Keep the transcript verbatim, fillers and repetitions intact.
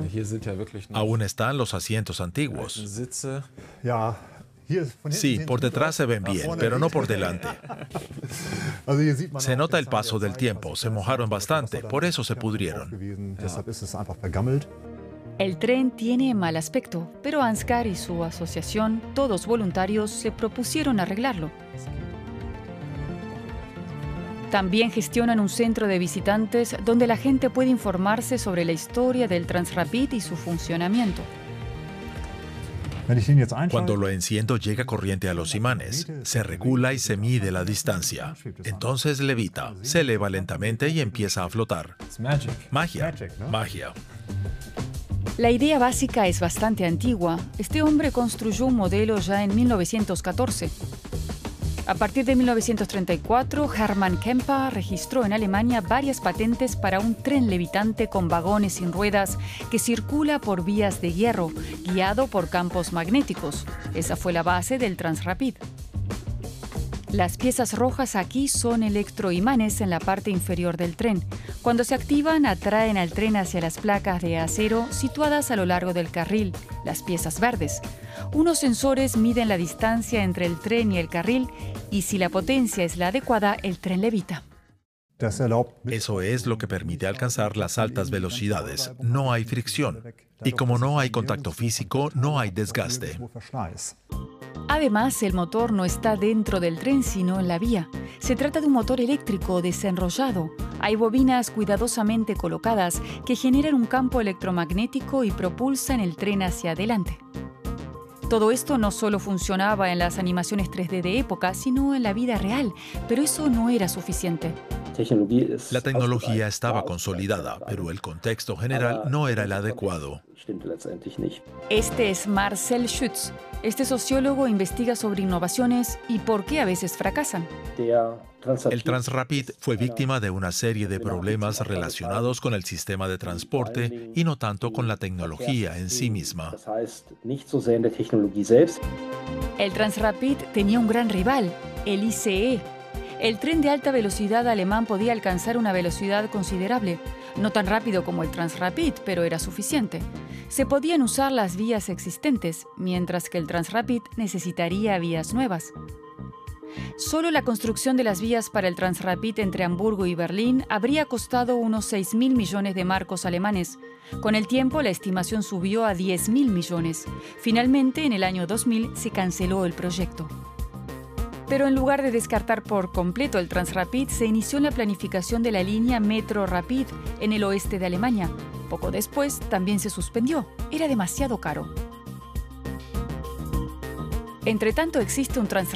Aún están los asientos antiguos. Sí, por detrás se ven bien, pero no por delante. Se nota el paso del tiempo, se mojaron bastante, por eso se pudrieron. El tren tiene mal aspecto, pero Ansgar y su asociación, todos voluntarios, se propusieron arreglarlo. También gestionan un centro de visitantes donde la gente puede informarse sobre la historia del Transrapid y su funcionamiento. Cuando lo enciendo llega corriente a los imanes, se regula y se mide la distancia. Entonces levita, se eleva lentamente y empieza a flotar. Magia, magia. La idea básica es bastante antigua. Este hombre construyó un modelo ya en mil novecientos catorce. A partir de mil novecientos treinta y cuatro, Hermann Kempa registró en Alemania varias patentes para un tren levitante con vagones sin ruedas que circula por vías de hierro, guiado por campos magnéticos. Esa fue la base del Transrapid. Las piezas rojas aquí son electroimanes en la parte inferior del tren. Cuando se activan, atraen al tren hacia las placas de acero situadas a lo largo del carril, las piezas verdes. Unos sensores miden la distancia entre el tren y el carril y si la potencia es la adecuada, el tren levita. Eso es lo que permite alcanzar las altas velocidades. No hay fricción. Y como no hay contacto físico, no hay desgaste. Además, el motor no está dentro del tren, sino en la vía. Se trata de un motor eléctrico desenrollado. Hay bobinas cuidadosamente colocadas que generan un campo electromagnético y propulsan el tren hacia adelante. Todo esto no solo funcionaba en las animaciones tres D de época, sino en la vida real, pero eso no era suficiente. La tecnología estaba consolidada, pero el contexto general no era el adecuado. Este es Marcel Schütz. Este sociólogo investiga sobre innovaciones y por qué a veces fracasan. El Transrapid fue víctima de una serie de problemas relacionados con el sistema de transporte y no tanto con la tecnología en sí misma. El Transrapid tenía un gran rival, el I C E. El tren de alta velocidad alemán podía alcanzar una velocidad considerable, no tan rápido como el Transrapid, pero era suficiente. Se podían usar las vías existentes, mientras que el Transrapid necesitaría vías nuevas. Solo la construcción de las vías para el Transrapid entre Hamburgo y Berlín habría costado unos seis mil millones de marcos alemanes. Con el tiempo, la estimación subió a diez mil millones. Finalmente, en el año dos mil, se canceló el proyecto. Pero en lugar de descartar por completo el Transrapid, se inició la planificación de la línea Metro Rapid en el oeste de Alemania. Poco después, también se suspendió. Era demasiado caro. Entre tanto, existe un Transrapid